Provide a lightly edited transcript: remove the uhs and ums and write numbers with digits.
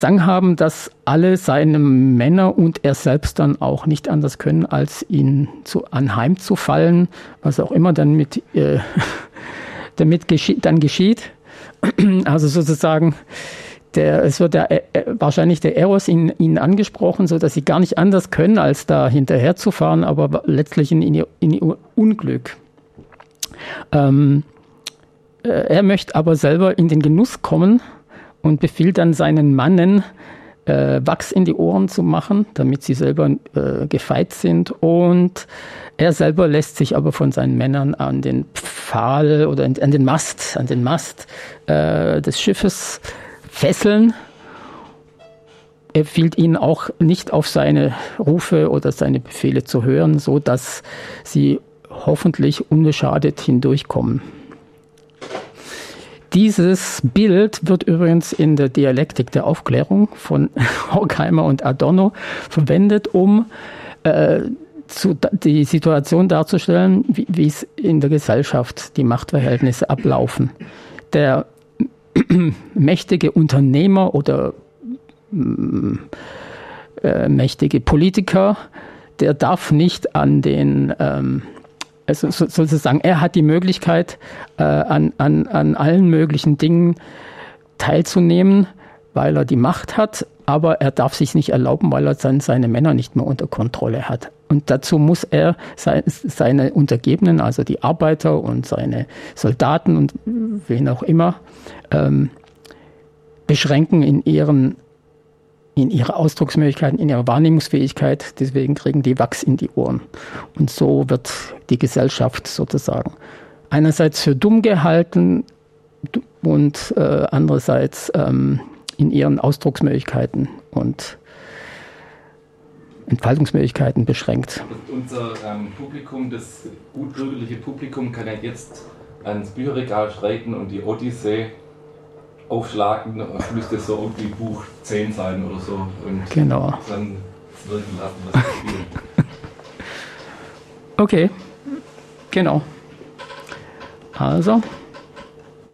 Drang haben, dass alle seine Männer und er selbst dann auch nicht anders können, als ihn anheimzufallen, was auch immer dann damit dann geschieht. Also sozusagen, es wird wahrscheinlich der Eros in ihnen angesprochen, so dass sie gar nicht anders können, als da hinterher zu fahren, aber letztlich in ihr Unglück. Er möchte aber selber in den Genuss kommen und befiehlt dann seinen Mannen, Wachs in die Ohren zu machen, damit sie selber gefeit sind. Und er selber lässt sich aber von seinen Männern an den Pfahl oder an den Mast des Schiffes fesseln. Er fiel ihnen auch nicht auf seine Rufe oder seine Befehle zu hören, so dass sie hoffentlich unbeschadet hindurchkommen. Dieses Bild wird übrigens in der Dialektik der Aufklärung von Horkheimer und Adorno verwendet, um die Situation darzustellen, wie es in der Gesellschaft die Machtverhältnisse ablaufen. Der mächtige Unternehmer oder mächtige Politiker, der darf nicht an den also sozusagen, er hat die Möglichkeit, an allen möglichen Dingen teilzunehmen, weil er die Macht hat, aber er darf sich nicht erlauben, weil er dann seine Männer nicht mehr unter Kontrolle hat. Und dazu muss er seine Untergebenen, also die Arbeiter und seine Soldaten und wen auch immer, beschränken in ihre Ausdrucksmöglichkeiten, in ihrer Wahrnehmungsfähigkeit. Deswegen kriegen die Wachs in die Ohren. Und so wird die Gesellschaft sozusagen einerseits für dumm gehalten und andererseits in ihren Ausdrucksmöglichkeiten und Entfaltungsmöglichkeiten beschränkt. Und unser Publikum, das gutbürgerliche Publikum, kann ja jetzt ans Bücherregal schreiten und die Odyssee aufschlagen und müsste so irgendwie Buch 10 sein oder so und genau. Dann wirken lassen, was wir spielen. Okay, genau. Also.